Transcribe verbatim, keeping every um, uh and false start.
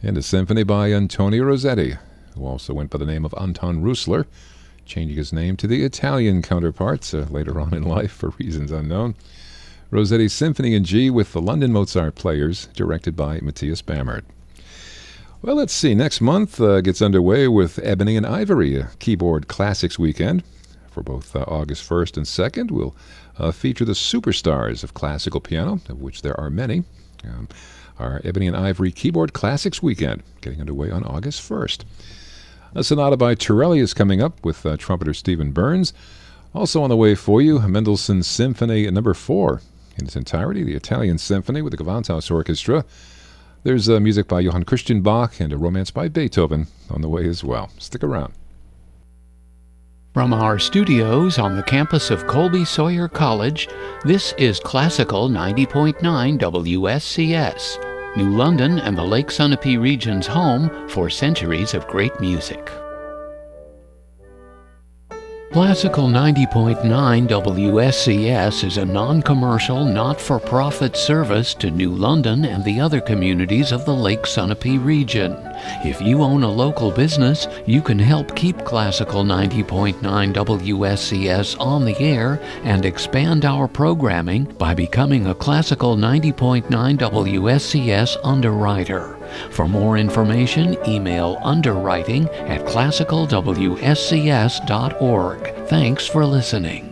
and a symphony by Antonio Rossetti, who also went by the name of Anton Roosler, changing his name to the Italian counterparts uh, later on in life for reasons unknown. Rossetti's Symphony in G with the London Mozart Players, directed by Matthias Bamert. Well, let's see. Next month uh, gets underway with Ebony and Ivory, a keyboard classics weekend. For both uh, August first and second, we'll uh, feature the superstars of classical piano, of which there are many. Um, our Ebony and Ivory Keyboard Classics Weekend, getting underway on August first. A sonata by Torelli is coming up with uh, trumpeter Stephen Burns. Also on the way for you, Mendelssohn's Symphony number four in its entirety, the Italian Symphony with the Gewandhaus Orchestra. There's uh, music by Johann Christian Bach and a romance by Beethoven on the way as well. Stick around. From our studios on the campus of Colby Sawyer College, this is Classical ninety point nine W S C S, New London and the Lake Sunapee region's home for centuries of great music. Classical ninety point nine W S C S is a non-commercial, not-for-profit service to New London and the other communities of the Lake Sunapee region. If you own a local business, you can help keep Classical ninety point nine W S C S on the air and expand our programming by becoming a Classical ninety point nine W S C S underwriter. For more information, email underwriting at classical w s c s dot org. Thanks for listening.